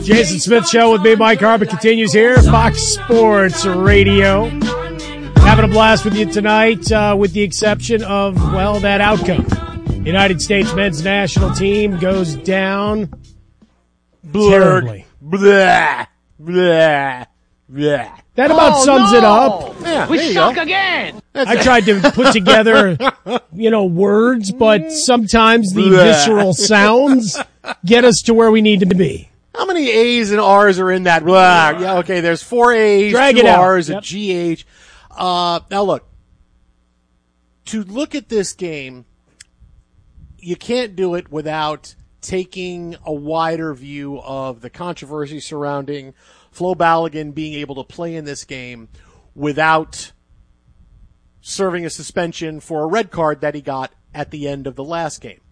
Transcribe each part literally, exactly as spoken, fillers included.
Jason Smith Show with me, Mike Harmon, continues here. Fox Sports Radio. Having a blast with you tonight, uh, with the exception of, well, that outcome. United States men's national team goes down terribly. Blah, blah, blah. That about oh, sums no. it up. Yeah, We suck go. again. I tried to put together, you know, words, but sometimes the Blah. visceral sounds get us to where we need to be. How many A's and R's are in that? Blah. Yeah, okay, there's four A's, Drag two it out. R's, Yep. a G H. Uh, now look, to look at this game, you can't do it without taking a wider view of the controversy surrounding Flo Balogun being able to play in this game without serving a suspension for a red card that he got at the end of the last game.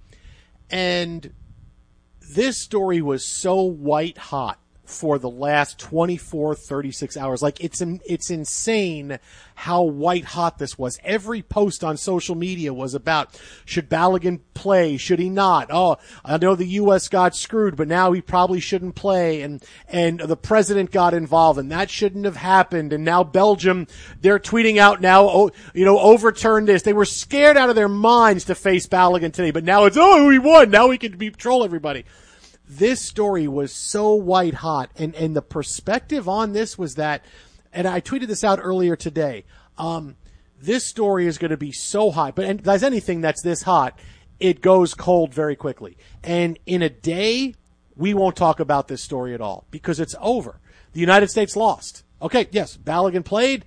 And this story was so white hot for the last twenty-four, thirty-six hours. Like, it's it's insane how white hot this was. Every post on social media was about, should Balogun play? Should he not? Oh, I know the U S got screwed, but now he probably shouldn't play. And, and the president got involved, and that shouldn't have happened. And now Belgium, they're tweeting out now, oh, you know, overturn this. They were scared out of their minds to face Balogun today, but now it's, oh, we won. Now we can patrol everybody. This story was so white hot, and, and the perspective on this was that, and I tweeted this out earlier today, um, this story is going to be so hot, but and as anything that's this hot, it goes cold very quickly. And in a day, we won't talk about this story at all, because it's over. The United States lost. Okay, yes, Balogun played.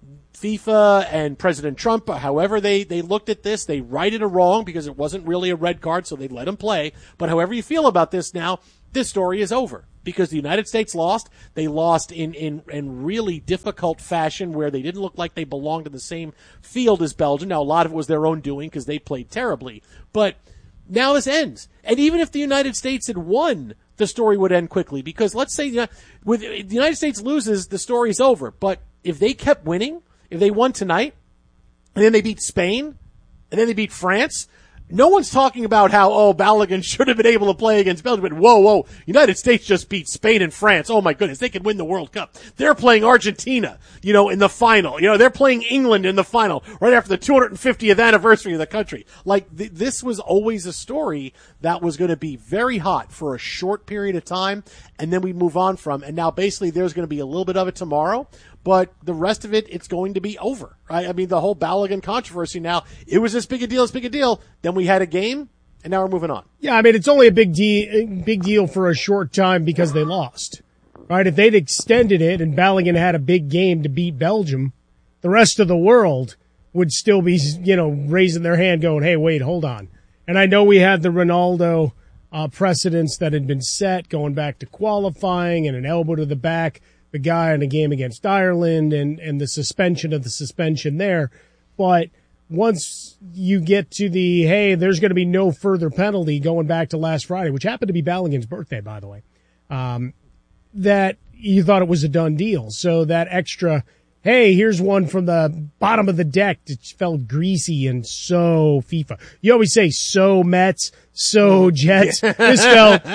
FIFA and President Trump, however they, they looked at this, they righted a wrong because it wasn't really a red card, so they let him play. But however you feel about this now, this story is over because the United States lost. They lost in, in, in really difficult fashion where they didn't look like they belonged in the same field as Belgium. Now, a lot of it was their own doing because they played terribly. But now this ends. And even if the United States had won, the story would end quickly because let's say, you know, with, the United States loses, the story's over. But if they kept winning, if they won tonight, and then they beat Spain, and then they beat France, no one's talking about how, oh, Balogun should have been able to play against Belgium. But whoa, whoa, United States just beat Spain and France. Oh, my goodness, they could win the World Cup. They're playing Argentina, you know, in the final. You know, they're playing England in the final right after the two hundred fiftieth anniversary of the country. Like, th- this was always a story that was going to be very hot for a short period of time, and then we move on from. And now, basically, there's going to be a little bit of it tomorrow. But the rest of it, it's going to be over, right? I mean, the whole Balogun controversy now, it was this big a deal, this big a deal. Then we had a game, and now we're moving on. Yeah, I mean, it's only a big deal, big deal for a short time because they lost, right? If they'd extended it and Balogun had a big game to beat Belgium, the rest of the world would still be, you know, raising their hand going, hey, wait, hold on. And I know we had the Ronaldo uh, precedents that had been set going back to qualifying and an elbow to the back, the guy in a game against Ireland and, and the suspension of the suspension there. But once you get to the, hey, there's going to be no further penalty going back to last Friday, which happened to be Balogun's birthday, by the way, um, that you thought it was a done deal. So that extra, hey, here's one from the bottom of the deck that felt greasy and so FIFA. You always say so Mets, so Jets. This felt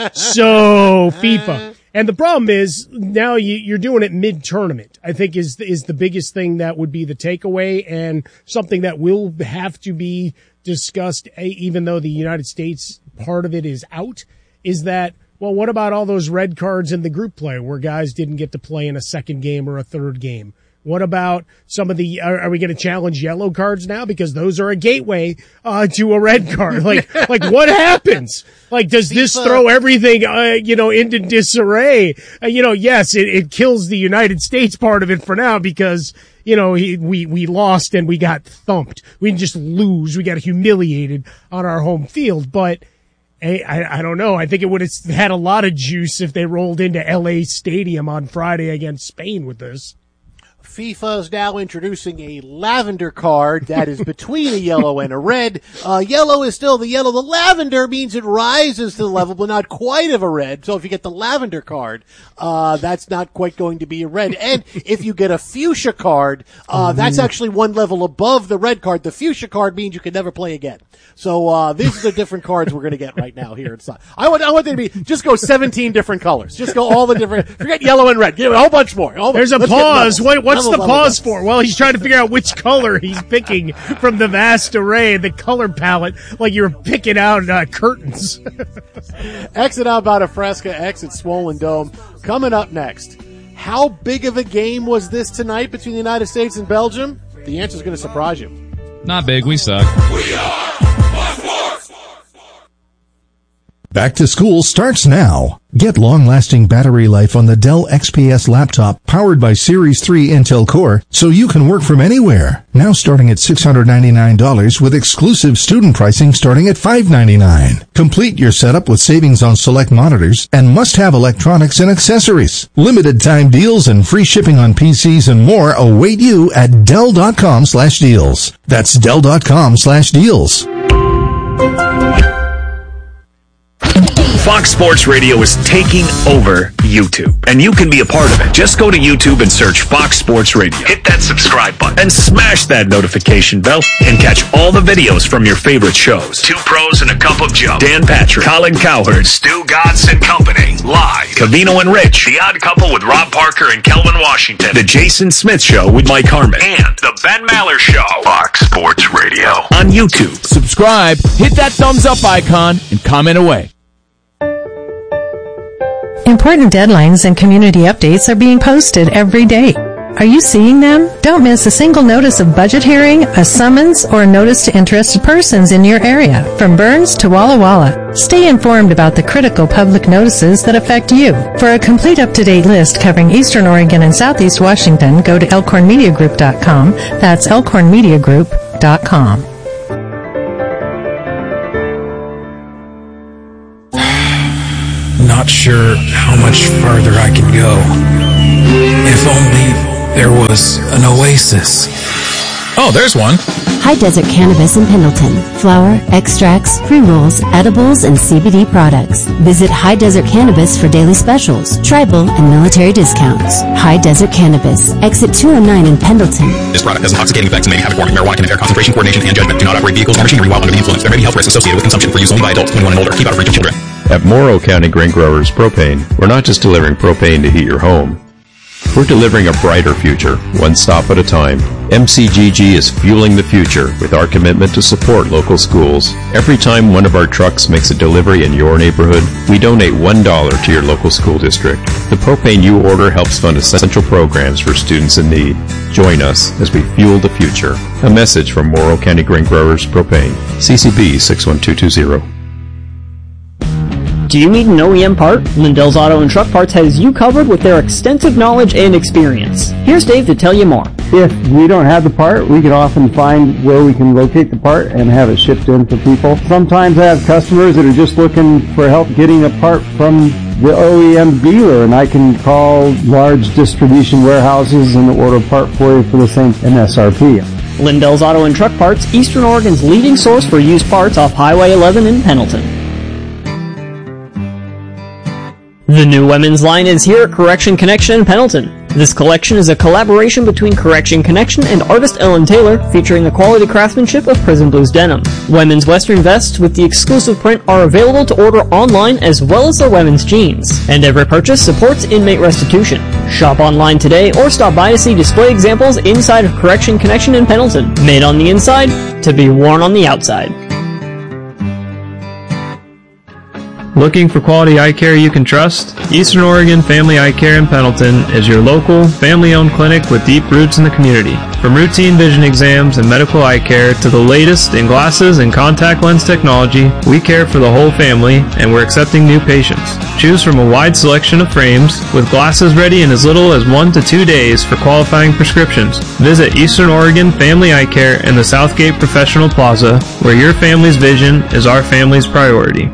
so FIFA. And the problem is now you, you're doing it mid-tournament, I think is, is the biggest thing that would be the takeaway and something that will have to be discussed, even though the United States part of it is out, is that, well, what about all those red cards in the group play where guys didn't get to play in a second game or a third game? What about some of the, are, are we going to challenge yellow cards now? Because those are a gateway, uh, to a red card. Like, like what happens? Like, does this throw everything, uh, you know, into disarray? Uh, you know, yes, it, it kills the United States part of it for now because, you know, he, we, we lost and we got thumped. We didn't just lose. We got humiliated on our home field. But, hey, I, I don't know. I think it would have had a lot of juice if they rolled into L A Stadium on Friday against Spain with this. FIFA is now introducing a lavender card that is between a yellow and a red. Uh, yellow is still the yellow. The lavender means it rises to the level, but not quite of a red. So if you get the lavender card, uh, that's not quite going to be a red. And if you get a fuchsia card, uh, that's actually one level above the red card. The fuchsia card means you can never play again. So, uh, these are the different cards we're going to get right now here inside. I want, I want them to be, just go seventeen different colors. Just go all the different, forget yellow and red. Give it a whole bunch more. All, There's a pause. Wait, what's Level, the level, pause level. for? Well, he's trying to figure out which color he's picking from the vast array, the color palette, like you're picking out uh, curtains. Exit out about a Fresca, exit Swollen Dome. Coming up next, how big of a game was this tonight between the United States and Belgium? The answer is going to surprise you. Not big. We suck. We are Fox Sports. Back to school starts now. Get long-lasting battery life on the Dell X P S laptop powered by Series three Intel Core so you can work from anywhere. Now starting at six hundred ninety-nine dollars with exclusive student pricing starting at five hundred ninety-nine dollars. Complete your setup with savings on select monitors and must-have electronics and accessories. Limited time deals and free shipping on P Cs and more await you at Dell.com slash deals. That's Dell.com slash deals. Fox Sports Radio is taking over YouTube, and you can be a part of it. Just go to YouTube and search Fox Sports Radio. Hit that subscribe button and smash that notification bell and catch all the videos from your favorite shows. Two Pros and a Cup of Joe, Dan Patrick, Colin Cowherd, Stu Godson Company, Live, Cavino and Rich, The Odd Couple with Rob Parker and Kelvin Washington, The Jason Smith Show with Mike Harmon, and The Ben Maller Show. Fox Sports Radio on YouTube. Subscribe, hit that thumbs up icon, and comment away. Important deadlines and community updates are being posted every day. Are you seeing them? Don't miss a single notice of budget hearing, a summons, or a notice to interested persons in your area, from Burns to Walla Walla. Stay informed about the critical public notices that affect you. For a complete up-to-date list covering Eastern Oregon and Southeast Washington, go to elkhorn media group dot com. That's elkhorn media group dot com. Not sure how much farther I can go. If only there was an oasis. Oh, there's one. High Desert Cannabis in Pendleton. Flower, extracts, pre-rolls, edibles, and C B D products. Visit High Desert Cannabis for daily specials, tribal, and military discounts. High Desert Cannabis. Exit two oh nine in Pendleton. This product has intoxicating effects and may have warning. Marijuana can impair concentration, coordination, and judgment. Do not operate vehicles or machinery while under the influence. There may be health risks associated with consumption for use only by adults twenty-one and older. Keep out of reach of children. At Morrow County Grain Growers Propane, we're not just delivering propane to heat your home. We're delivering a brighter future, one stop at a time. M C G G is fueling the future with our commitment to support local schools. Every time one of our trucks makes a delivery in your neighborhood, we donate one dollar to your local school district. The propane you order helps fund essential programs for students in need. Join us as we fuel the future. A message from Morrow County Grain Growers Propane. C C B six one two two zero. Do you need an O E M part? Lindell's Auto and Truck Parts has you covered with their extensive knowledge and experience. Here's Dave to tell you more. If we don't have the part, we can often find where we can locate the part and have it shipped in for people. Sometimes I have customers that are just looking for help getting a part from the O E M dealer, and I can call large distribution warehouses and order a part for you for the same M S R P. Lindell's Auto and Truck Parts, Eastern Oregon's leading source for used parts off Highway eleven in Pendleton. The new women's line is here at Correction Connection in Pendleton. This collection is a collaboration between Correction Connection and artist Ellen Taylor, featuring the quality craftsmanship of Prison Blues denim. Women's western vests with the exclusive print are available to order online, as well as their women's jeans. And every purchase supports inmate restitution. Shop online today or stop by to see display examples inside of Correction Connection in Pendleton. Made on the inside, to be worn on the outside. Looking for quality eye care you can trust? Eastern Oregon Family Eye Care in Pendleton is your local, family-owned clinic with deep roots in the community. From routine vision exams and medical eye care to the latest in glasses and contact lens technology, we care for the whole family, and we're accepting new patients. Choose from a wide selection of frames, with glasses ready in as little as one to two days for qualifying prescriptions. Visit Eastern Oregon Family Eye Care in the Southgate Professional Plaza, where your family's vision is our family's priority.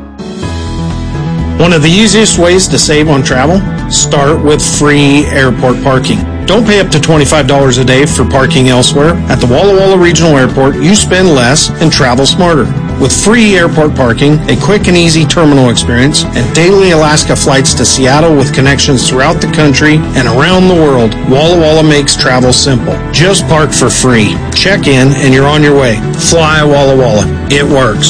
One of the easiest ways to save on travel? Start with free airport parking. Don't pay up to twenty-five dollars a day for parking elsewhere. At the Walla Walla Regional Airport, you spend less and travel smarter. With free airport parking, a quick and easy terminal experience, and daily Alaska flights to Seattle with connections throughout the country and around the world, Walla Walla makes travel simple. Just park for free. Check in and you're on your way. Fly Walla Walla. It works.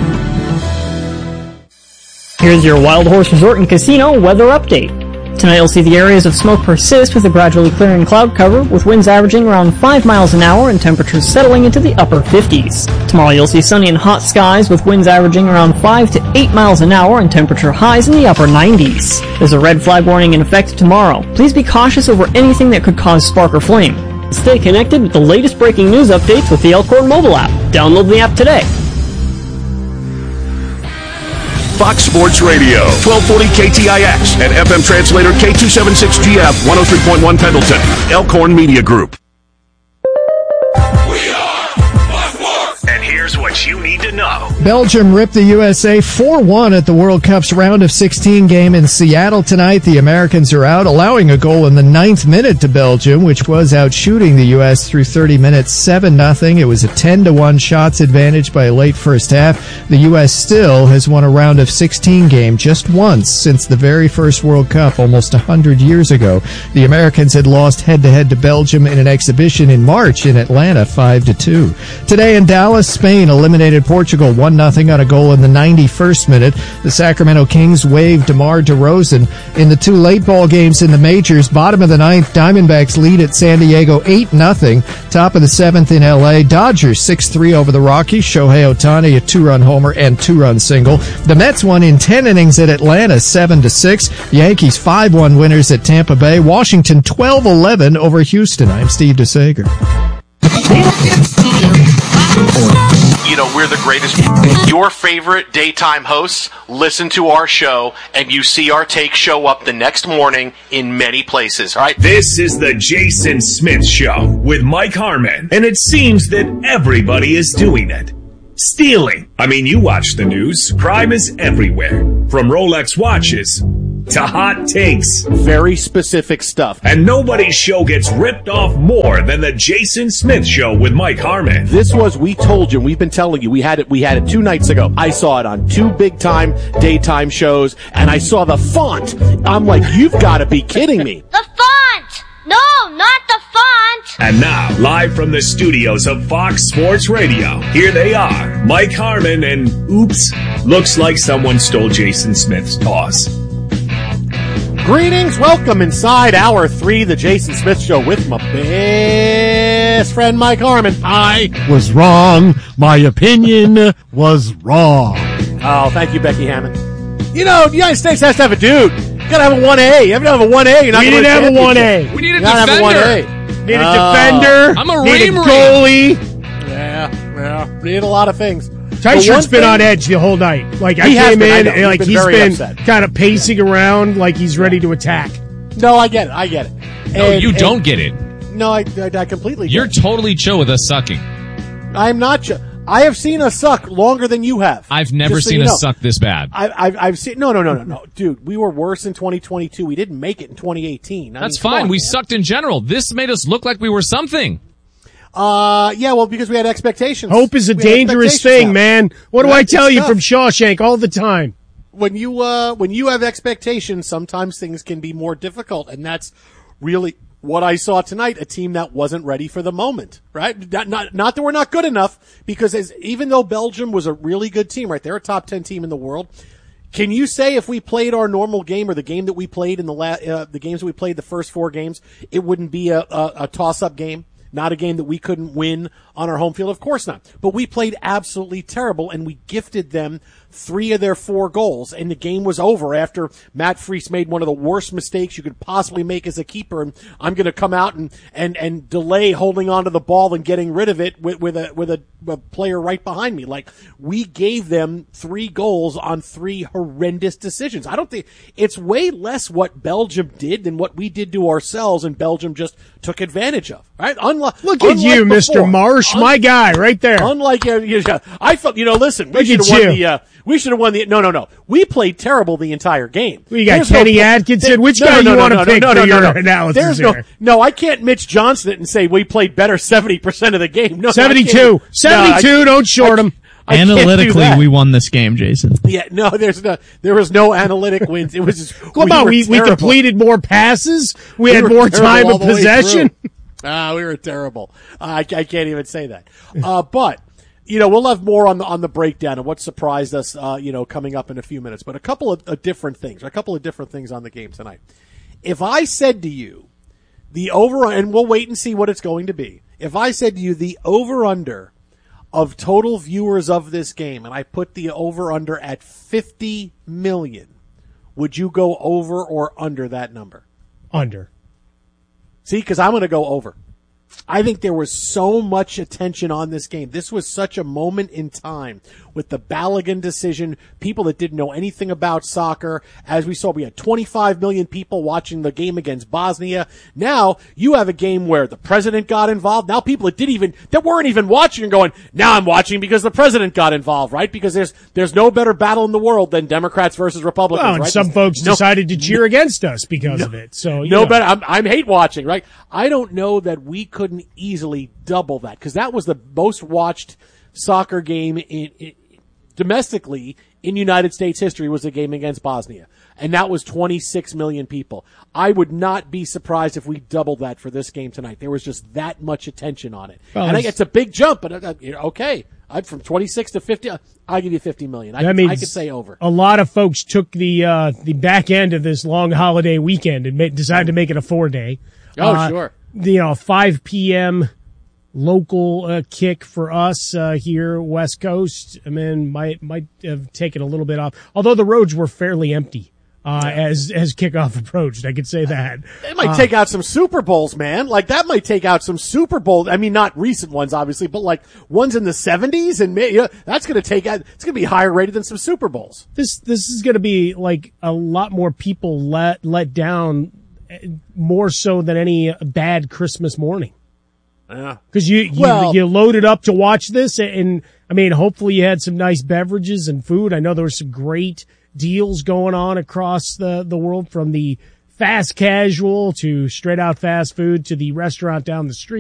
Here's your Wild Horse Resort and Casino weather update. Tonight you'll see the areas of smoke persist with a gradually clearing cloud cover, with winds averaging around five miles an hour and temperatures settling into the upper fifties. Tomorrow you'll see sunny and hot skies with winds averaging around five to eight miles an hour and temperature highs in the upper nineties. There's a red flag warning in effect tomorrow. Please be cautious over anything that could cause spark or flame. Stay connected with the latest breaking news updates with the Elkhorn mobile app. Download the app today. Fox Sports Radio, twelve forty K T I X, and F M translator K two seventy-six G F, one oh three point one Pendleton, Elkhorn Media Group. And here's what you need to know. Belgium ripped the U S A four one at the World Cup's round of sixteen game in Seattle tonight. The Americans are out, allowing a goal in the ninth minute to Belgium, which was out shooting the U S through thirty minutes, seven nothing. It was a ten to one shots advantage by a late first half. The U S still has won a round of sixteen game just once since the very first World Cup almost one hundred years ago. The Americans had lost head-to-head to Belgium in an exhibition in March in Atlanta, five to two. Today in Dallas, Spain eliminated Portugal one nothing on a goal in the ninety-first minute. The Sacramento Kings waived DeMar DeRozan. In the two late ball games in the majors, bottom of the ninth, Diamondbacks lead at San Diego eight nothing. Top of the seventh in L A, Dodgers six three over the Rockies. Shohei Ohtani a two-run homer and two-run single. The Mets won in ten innings at Atlanta seven to six. Yankees five one winners at Tampa Bay. Washington twelve eleven over Houston. I'm Steve DeSager. You know, we're the greatest. Your favorite daytime hosts listen to our show, and you see our take show up the next morning in many places, all right? This is the Jason Smith Show with Mike Harmon, and it seems that everybody is doing it. Stealing. I mean, you watch the news. Crime is everywhere. From Rolex watches to hot takes. Very specific stuff. And nobody's show gets ripped off more than the Jason Smith Show with Mike Harmon. This was, we told you, we've been telling you, we had it, we had it two nights ago. I saw it on two big time daytime shows, and I saw the font. I'm like, you've got to be kidding me. The font! No, not the font! And now, live from the studios of Fox Sports Radio, here they are, Mike Harmon and, oops, looks like someone stole Jason Smith's toss. Greetings, welcome inside hour three, the Jason Smith Show with my best friend Mike Harmon. I was wrong. My opinion was wrong. Oh, thank you, Becky Hammond. You know, the United States has to have a dude. You gotta have a one A. You have to have a one A. You're not we gonna didn't have a one A. We need a you gotta defender. Have a one A. Need a oh. defender. I'm a need a ream goalie. Yeah, yeah. Need a lot of things. Tyshert's been on edge the whole night. Like I he came been, in, I and like been he's been upset. kind of pacing around, like he's ready to attack. No, I get it. I get it. No, and, you and, don't get it. No, I, I, I completely. Get You're it. totally chill with us sucking. I'm not. Ch- I have seen us suck longer than you have. I've never Just so seen you us know. suck this bad. I, I've, I've seen. No, no, no, no, no, dude. We were worse in twenty twenty-two. We didn't make it in twenty eighteen. I That's mean, fine. on, we man. sucked in general. This made us look like we were something. Uh, yeah, well, because we had expectations. Hope is a We had dangerous expectations thing, now. man. What do Right, I tell it's you tough. from Shawshank all the time? When you uh, when you have expectations, sometimes things can be more difficult, and that's really what I saw tonight. A team that wasn't ready for the moment, right? Not not, not that we're not good enough, because as, even though Belgium was a really good team, right? They're a top ten team in the world. Can you say if we played our normal game or the game that we played in the la- uh, the games that we played the first four games, it wouldn't be a, a, a toss-up game? Not a game that we couldn't win on our home field? Of course not. But we played absolutely terrible, and we gifted them three of their four goals, and the game was over after Matt Freese made one of the worst mistakes you could possibly make as a keeper, and I'm going to come out and, and, and delay holding onto the ball and getting rid of it with, with a with a a player right behind me. Like, we gave them three goals on three horrendous decisions. I don't think it's way less what Belgium did than what we did to ourselves, and Belgium just took advantage of. Right? Unlike, Look at you, Mister Marsh, my guy, right there. Unlike, uh, yeah, I felt, you know, listen, we Look should at have won you. the, uh, we should have won the, no, no, no. We played terrible the entire game. We got There's Kenny no, Atkinson. Which no, guy no, you no, want to no, pick no, no, for no, your no. analysis There's here? no, no, I can't Mitch Johnson it and say we played better seventy percent of the game. No, seventy-two. I seventy-two, no, I, don't short him. I can't do Analytically, that. we won this game, Jason. Yeah, no, there's no, there was no analytic wins. It was just, What we about were we, we terrible. completed more passes? We, We had were more terrible time all of the way possession? through. Ah, we were terrible. Uh, I, I can't even say that. Uh, but, you know, we'll have more on the, on the breakdown and what surprised us, uh, you know, coming up in a few minutes. But a couple of uh, different things, a couple of different things on the game tonight. If I said to you, the over, and we'll wait and see what it's going to be. If I said to you, the over-under of total viewers of this game, and I put the over-under at fifty million, would you go over or under that number? Under. See, because I'm going to go over. I think there was so much attention on this game. This was such a moment in time with the Balogun decision, people that didn't know anything about soccer. As we saw, we had twenty-five million people watching the game against Bosnia. Now you have a game where the president got involved. Now people that didn't even, that weren't even watching are going, now I'm watching because the president got involved, right? Because there's, there's no better battle in the world than Democrats versus Republicans, Well, and right? some folks No- decided to cheer against us because no, of it. So, you no know. better. I'm, I'm hate watching, right? I don't know that we couldn't easily double that, because that was the most watched soccer game in, in domestically in United States history, was a game against Bosnia, and that was twenty-six million people. I would not be surprised if we doubled that for this game tonight. There was just that much attention on it, Well, and I, it's- it's a big jump. But uh, okay, I'm from twenty-six to fifty. I'll give you fifty million. I, That means I could say over. A lot of folks took the uh, the back end of this long holiday weekend and ma- decided to make it a four day. Oh, Uh, sure. You know, five p.m. local uh, kick for us uh, here, West Coast. I mean, might might have taken a little bit off, although the roads were fairly empty uh, as as kickoff approached. I could say that. It might Uh, take out some Super Bowls, man. Like, that might take out some Super Bowls. I mean, not recent ones, obviously, but like ones in the seventies, and you know, that's going to take out, it's going to be higher rated than some Super Bowls. This this is going to be like a lot more people let let down, eh, more so than any bad Christmas morning. Yeah. Because you, you, Well- you loaded up to watch this, and I mean, hopefully you had some nice beverages and food. I know there were some great deals going on across the, the world, from the fast casual to straight out fast food to the restaurant down the street.